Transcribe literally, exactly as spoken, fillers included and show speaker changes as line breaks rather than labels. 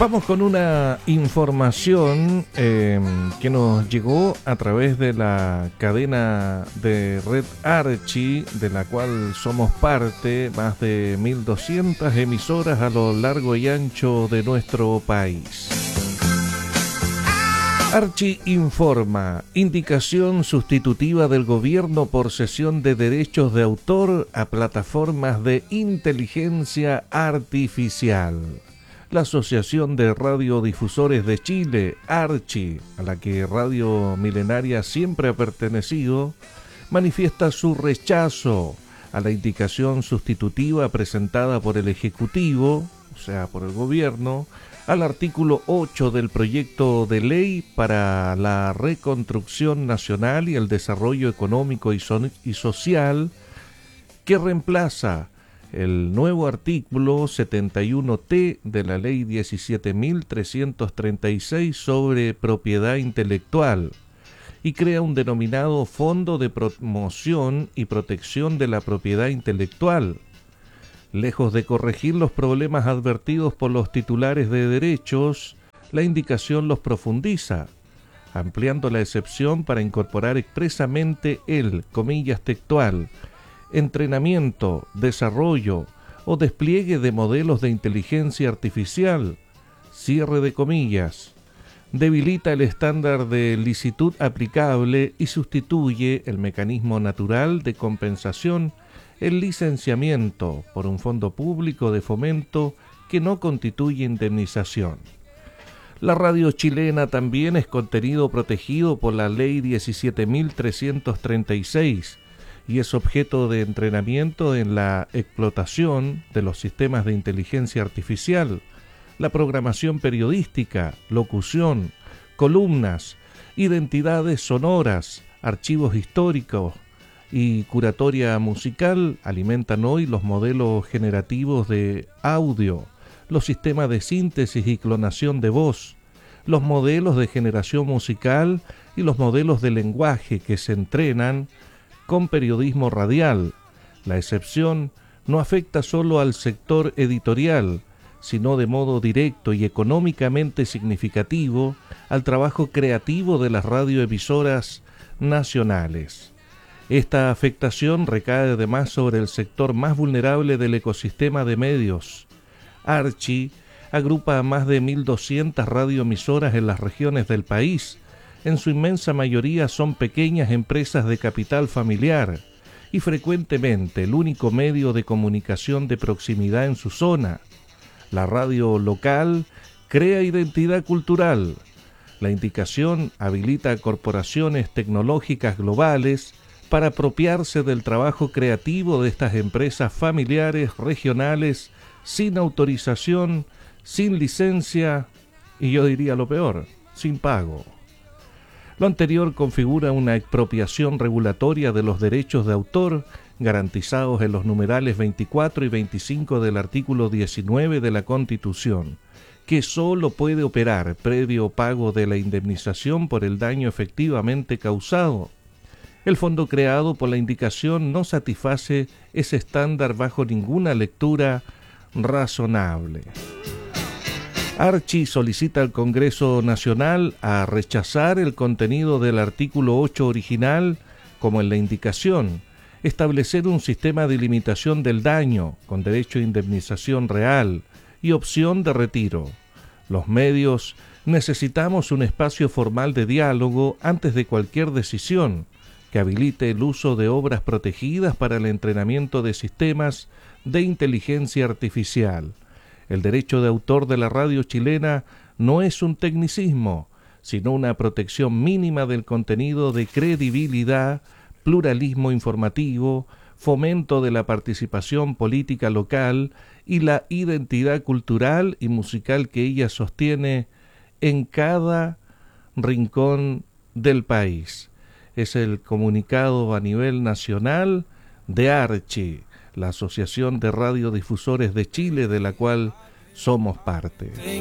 Vamos con una información eh, que nos llegó a través de la cadena de Red Archi, de la cual somos parte, más de mil doscientas emisoras a lo largo y ancho de nuestro país. Archi informa: indicación sustitutiva del gobierno por cesión de derechos de autor a plataformas de inteligencia artificial. La Asociación de Radiodifusores de Chile, Archi, a la que Radio Milenaria siempre ha pertenecido, manifiesta su rechazo a la indicación sustitutiva presentada por el Ejecutivo, o sea, por el gobierno, al artículo ocho del proyecto de ley para la reconstrucción nacional y el desarrollo económico y, so- y social, que reemplaza el nuevo artículo setenta y uno T de la ley diecisiete mil trescientos treinta y seis sobre propiedad intelectual y crea un denominado Fondo de Promoción y Protección de la Propiedad Intelectual. Lejos de corregir los problemas advertidos por los titulares de derechos, la indicación los profundiza, ampliando la excepción para incorporar expresamente el, comillas textual, entrenamiento, desarrollo o despliegue de modelos de inteligencia artificial, cierre de comillas, debilita el estándar de licitud aplicable y sustituye el mecanismo natural de compensación, el licenciamiento por un fondo público de fomento que no constituye indemnización. La radio chilena también es contenido protegido por la ley diecisiete mil trescientos treinta y seis, y es objeto de entrenamiento en la explotación de los sistemas de inteligencia artificial, la programación periodística, locución, columnas, identidades sonoras, archivos históricos y curatoria musical alimentan hoy los modelos generativos de audio, los sistemas de síntesis y clonación de voz, los modelos de generación musical y los modelos de lenguaje que se entrenan con periodismo radial. La excepción no afecta solo al sector editorial, sino de modo directo y económicamente significativo al trabajo creativo de las radioemisoras nacionales. Esta afectación recae además sobre el sector más vulnerable del ecosistema de medios. Archi agrupa a más de mil doscientas radioemisoras en las regiones del país. En su inmensa mayoría son pequeñas empresas de capital familiar y frecuentemente el único medio de comunicación de proximidad en su zona. La radio local crea identidad cultural. La indicación habilita a corporaciones tecnológicas globales para apropiarse del trabajo creativo de estas empresas familiares regionales sin autorización, sin licencia y yo diría lo peor, sin pago. Lo anterior configura una expropiación regulatoria de los derechos de autor garantizados en los numerales veinticuatro y veinticinco del artículo diecinueve de la Constitución, que sólo puede operar previo pago de la indemnización por el daño efectivamente causado. El fondo creado por la indicación no satisface ese estándar bajo ninguna lectura razonable. Archi solicita al Congreso Nacional a rechazar el contenido del artículo ocho original, como en la indicación, establecer un sistema de limitación del daño, con derecho a indemnización real y opción de retiro. Los medios necesitamos un espacio formal de diálogo antes de cualquier decisión, que habilite el uso de obras protegidas para el entrenamiento de sistemas de inteligencia artificial. El derecho de autor de la radio chilena no es un tecnicismo, sino una protección mínima del contenido de credibilidad, pluralismo informativo, fomento de la participación política local y la identidad cultural y musical que ella sostiene en cada rincón del país. Es el comunicado a nivel nacional de Archi, la Asociación de Radiodifusores de Chile, de la cual somos parte.